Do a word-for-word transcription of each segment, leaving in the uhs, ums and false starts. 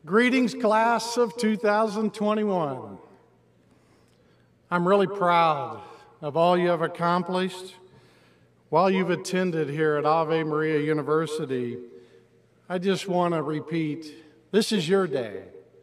Greetings, class of two thousand twenty-one. I'm really proud of all you have accomplished while you've attended here at Ave Maria University. I just want to repeat, this is your day.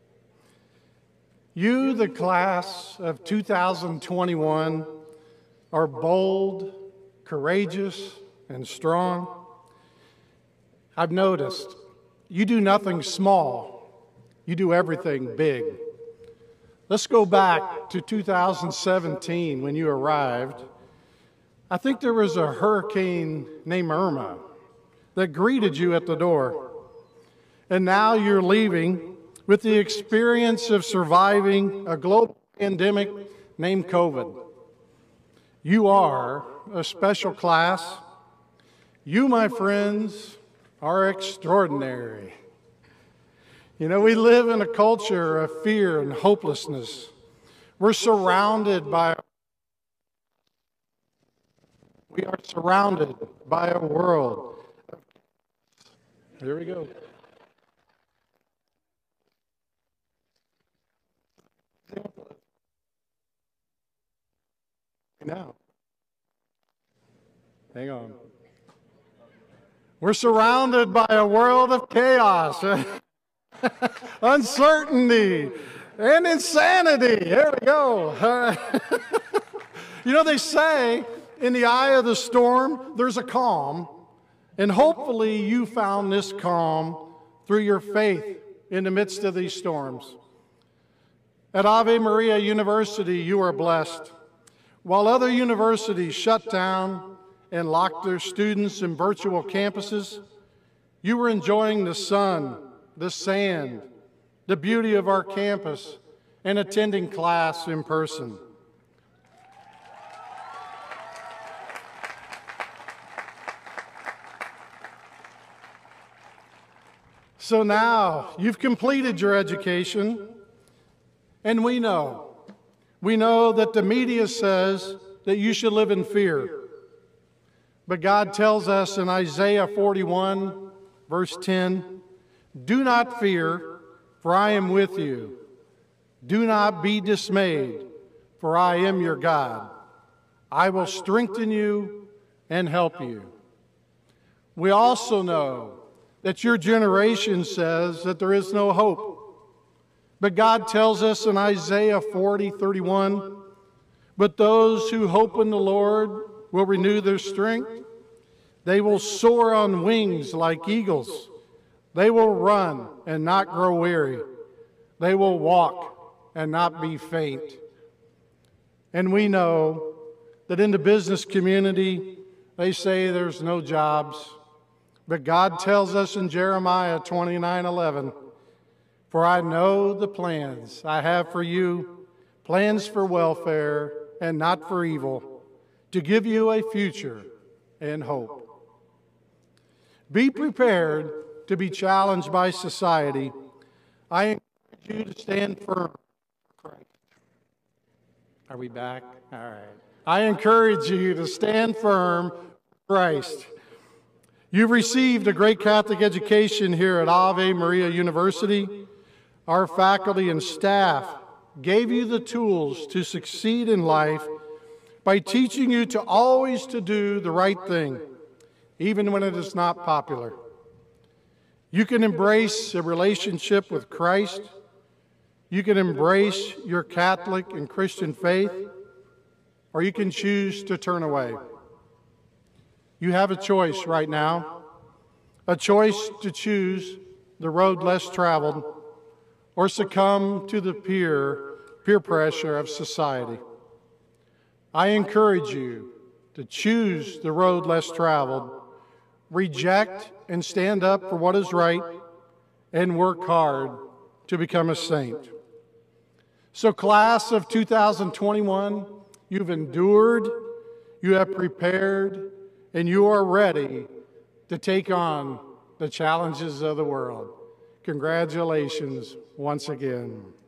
You, the class of two thousand twenty-one, are bold, courageous, and strong. I've noticed you do nothing small. You do everything big. Let's go back to two thousand seventeen when you arrived. I think there was a hurricane named Irma that greeted you at the door. And now you're leaving with the experience of surviving a global pandemic named COVID. You are a special class. You, my friends, are extraordinary. You know, we live in a culture of fear and hopelessness. We're surrounded by, we are surrounded by a world. Here we go. Now, hang on. We're surrounded by a world of chaos. Uncertainty and insanity. Here we go. Uh, you know, they say in the eye of the storm, there's a calm. And hopefully you found this calm through your faith in the midst of these storms. At Ave Maria University, you are blessed. While other universities shut down and locked their students in virtual campuses, you were enjoying the sun, the sand, the beauty of our campus, and attending class in person. So now you've completed your education, and we know, we know that the media says that you should live in fear. But God tells us in Isaiah forty-one, verse ten, "Do not fear, for I am with you. Do not be dismayed, for I am your God. I will strengthen you and help you." We also know that your generation says that there is no hope. But God tells us in Isaiah forty, thirty-one, "But those who hope in the Lord will renew their strength. They will soar on wings like eagles. They will run and not grow weary. They will walk and not be faint." And we know that in the business community, they say there's no jobs. But God tells us in Jeremiah twenty-nine, eleven, "For I know the plans I have for you, plans for welfare and not for evil, to give you a future and hope." Be prepared to be challenged by society. I encourage you to stand firm for Christ. Are we back? All right. I encourage you to stand firm for Christ. You've received a great Catholic education here at Ave Maria University. Our faculty and staff gave you the tools to succeed in life by teaching you to always to do the right thing, even when it is not popular. You can embrace a relationship with Christ. You can embrace your Catholic and Christian faith, or you can choose to turn away. You have a choice right now, a choice to choose the road less traveled or succumb to the peer, peer pressure of society. I encourage you to choose the road less traveled, reject and stand up for what is right, and work hard to become a saint. So, class of two thousand twenty-one, you've endured, you have prepared, and you are ready to take on the challenges of the world. Congratulations once again.